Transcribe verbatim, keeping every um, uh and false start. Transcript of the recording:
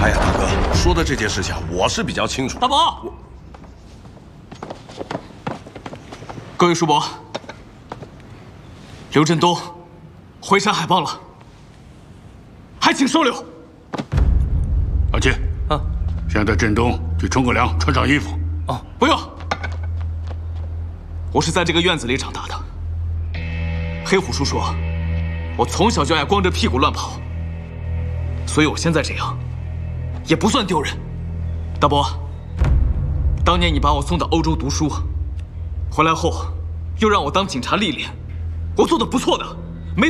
哎呀，大哥，说的这件事情我是比较清楚。 大伯，我各位叔伯，刘振东回山海报了，还请收留。 老七， 啊， 先带振东去冲个凉，穿上衣服。 哦， 不用，我是在这个院子里长大的。黑虎叔说，我从小就爱光着屁股乱跑，所以我现在这样也不算丢人。大伯，当年你把我送到欧洲读书，回来后又让我当警察历练，我做的不错的。